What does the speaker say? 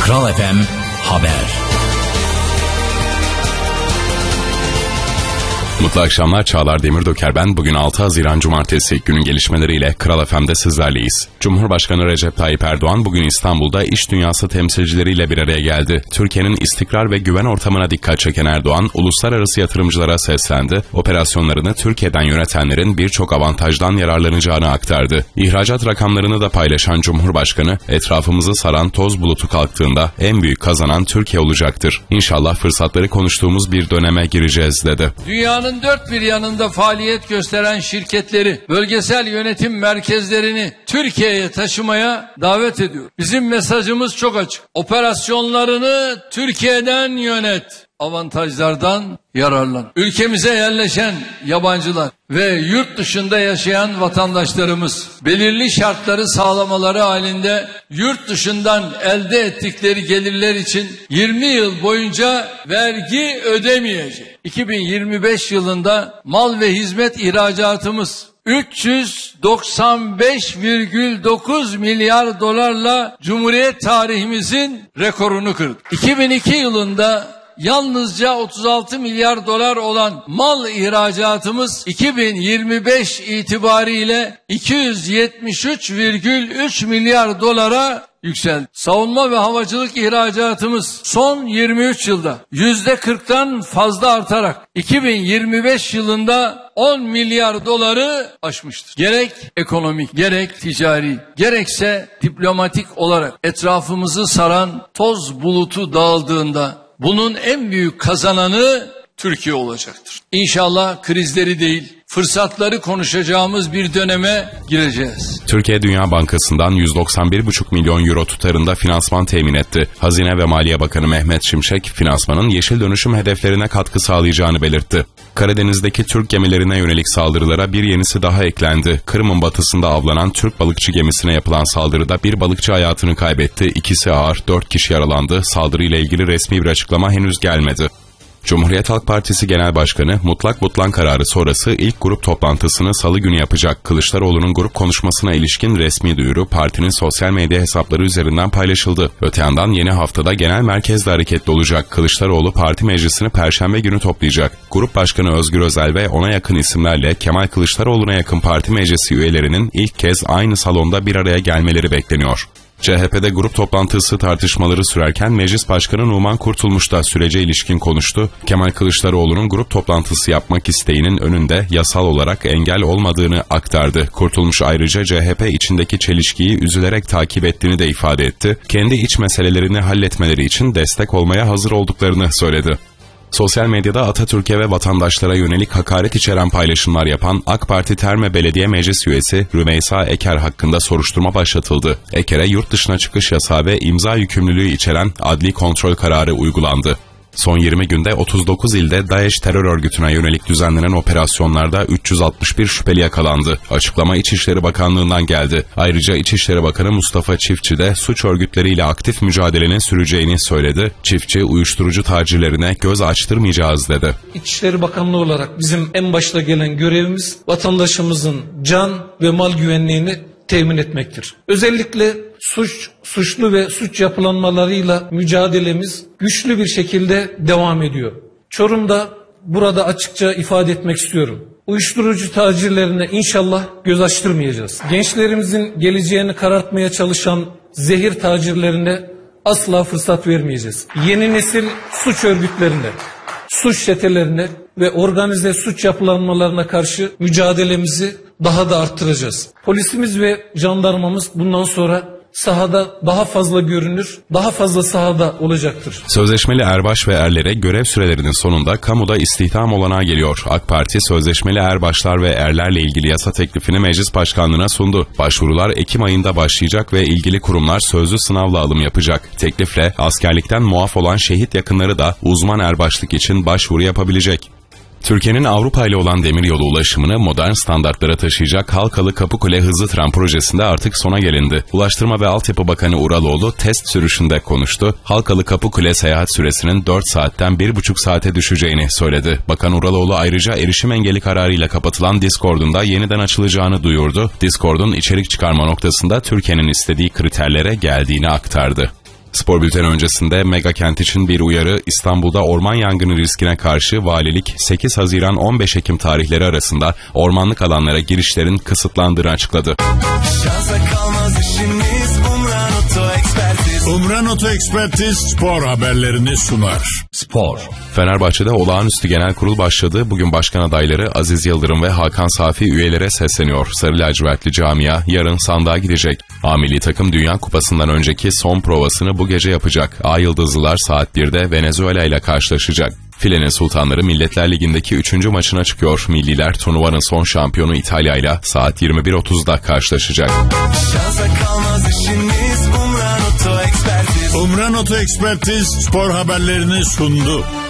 Kral FM Haber. Mutlu akşamlar, Çağlar Demirdoker ben. Bugün 6 Haziran Cumartesi, günün gelişmeleriyle Kral FM'de sizlerleyiz. Cumhurbaşkanı Recep Tayyip Erdoğan bugün İstanbul'da iş dünyası temsilcileriyle bir araya geldi. Türkiye'nin istikrar ve güven ortamına dikkat çeken Erdoğan, uluslararası yatırımcılara seslendi. Operasyonlarını Türkiye'den yönetenlerin birçok avantajdan yararlanacağını aktardı. İhracat rakamlarını da paylaşan Cumhurbaşkanı, etrafımızı saran toz bulutu kalktığında en büyük kazanan Türkiye olacaktır. İnşallah fırsatları konuştuğumuz bir döneme gireceğiz dedi. Dünyanın dört bir yanında faaliyet gösteren şirketleri, bölgesel yönetim merkezlerini Türkiye'ye taşımaya davet ediyor. Bizim mesajımız çok açık. Operasyonlarını Türkiye'den yönet. Avantajlardan yararlan. Ülkemize yerleşen yabancılar ve yurt dışında yaşayan vatandaşlarımız belirli şartları sağlamaları halinde yurt dışından elde ettikleri gelirler için 20 yıl boyunca vergi ödemeyecek. 2025 yılında mal ve hizmet ihracatımız 395,9 milyar dolarla Cumhuriyet tarihimizin rekorunu kırdı. 2002 yılında yalnızca 36 milyar dolar olan mal ihracatımız 2025 itibariyle 273,3 milyar dolara yükseldi. Savunma ve havacılık ihracatımız son 23 yılda %40'tan fazla artarak 2025 yılında 10 milyar doları aşmıştır. Gerek ekonomik, gerek ticari, gerekse diplomatik olarak etrafımızı saran toz bulutu dağıldığında bunun en büyük kazananı Türkiye olacaktır. İnşallah krizleri değil, fırsatları konuşacağımız bir döneme gireceğiz. Türkiye Dünya Bankası'ndan 191,5 milyon euro tutarında finansman temin etti. Hazine ve Maliye Bakanı Mehmet Şimşek, finansmanın yeşil dönüşüm hedeflerine katkı sağlayacağını belirtti. Karadeniz'deki Türk gemilerine yönelik saldırılara bir yenisi daha eklendi. Kırım'ın batısında avlanan Türk balıkçı gemisine yapılan saldırıda bir balıkçı hayatını kaybetti. 2'si ağır, 4 kişi yaralandı. Saldırıyla ilgili resmi bir açıklama henüz gelmedi. Cumhuriyet Halk Partisi Genel Başkanı mutlak butlan kararı sonrası ilk grup toplantısını salı günü yapacak. Kılıçdaroğlu'nun grup konuşmasına ilişkin resmi duyuru partinin sosyal medya hesapları üzerinden paylaşıldı. Öte yandan yeni haftada genel merkezle hareketli olacak. Kılıçdaroğlu parti meclisini Perşembe günü toplayacak. Grup Başkanı Özgür Özel ve ona yakın isimlerle Kemal Kılıçdaroğlu'na yakın parti meclisi üyelerinin ilk kez aynı salonda bir araya gelmeleri bekleniyor. CHP'de grup toplantısı tartışmaları sürerken Meclis Başkanı Numan Kurtulmuş da sürece ilişkin konuştu. Kemal Kılıçdaroğlu'nun grup toplantısı yapmak isteğinin önünde yasal olarak engel olmadığını aktardı. Kurtulmuş ayrıca CHP içindeki çelişkiyi üzülerek takip ettiğini de ifade etti. Kendi iç meselelerini halletmeleri için destek olmaya hazır olduklarını söyledi. Sosyal medyada Atatürk'e ve vatandaşlara yönelik hakaret içeren paylaşımlar yapan AK Parti Terme Belediye Meclis Üyesi Rümeysa Eker hakkında soruşturma başlatıldı. Eker'e yurt dışına çıkış yasağı ve imza yükümlülüğü içeren adli kontrol kararı uygulandı. Son 20 günde 39 ilde DAEŞ terör örgütüne yönelik düzenlenen operasyonlarda 361 şüpheli yakalandı. Açıklama İçişleri Bakanlığı'ndan geldi. Ayrıca İçişleri Bakanı Mustafa Çiftçi de suç örgütleriyle aktif mücadelenin süreceğini söyledi. Çiftçi, uyuşturucu tacirlerine göz açtırmayacağız dedi. İçişleri Bakanlığı olarak bizim en başta gelen görevimiz vatandaşımızın can ve mal güvenliğini temin etmektir. Özellikle suçlu ve suç yapılanmalarıyla mücadelemiz güçlü bir şekilde devam ediyor. Çorum'da burada açıkça ifade etmek istiyorum. Uyuşturucu tacirlerine inşallah göz açtırmayacağız. Gençlerimizin geleceğini karartmaya çalışan zehir tacirlerine asla fırsat vermeyeceğiz. Yeni nesil suç örgütlerine, suç çetelerine ve organize suç yapılanmalarına karşı mücadelemizi daha da arttıracağız. Polisimiz ve jandarmamız bundan sonra sahada daha fazla görünür, daha fazla sahada olacaktır. Sözleşmeli erbaş ve erlere görev sürelerinin sonunda kamuda istihdam olanağı geliyor. AK Parti sözleşmeli erbaşlar ve erlerle ilgili yasa teklifini Meclis Başkanlığı'na sundu. Başvurular Ekim ayında başlayacak ve ilgili kurumlar sözlü sınavla alım yapacak. Teklifle askerlikten muaf olan şehit yakınları da uzman erbaşlık için başvuru yapabilecek. Türkiye'nin Avrupa ile olan demiryolu ulaşımını modern standartlara taşıyacak Halkalı Kapıkule hızlı tren projesinde artık sona gelindi. Ulaştırma ve Altyapı Bakanı Uraloğlu test sürüşünde konuştu. Halkalı Kapıkule seyahat süresinin 4 saatten 1,5 saate düşeceğini söyledi. Bakan Uraloğlu ayrıca erişim engeli kararıyla kapatılan Discord'un da yeniden açılacağını duyurdu. Discord'un içerik çıkarma noktasında Türkiye'nin istediği kriterlere geldiğini aktardı. Spor bülteni öncesinde mega kent için bir uyarı. İstanbul'da orman yangını riskine karşı valilik 8 Haziran 15 Ekim tarihleri arasında ormanlık alanlara girişlerin kısıtlandığını açıkladı. Umran Oto Ekspertiz spor haberlerini sunar. Spor. Fenerbahçe'de olağanüstü genel kurul başladı. Bugün başkan adayları Aziz Yıldırım ve Hakan Safi üyelere sesleniyor. Sarı lacivertli camia yarın sandığa gidecek. A milli takım Dünya Kupası'ndan önceki son provasını bu gece yapacak. A Yıldızlılar saat 1'de Venezuela ile karşılaşacak. Filenin Sultanları Milletler Ligi'ndeki 3. maçına çıkıyor. Milliler turnuvanın son şampiyonu İtalya ile saat 21.30'da karşılaşacak. Umran Oto Ekspertiz spor haberlerini sundu.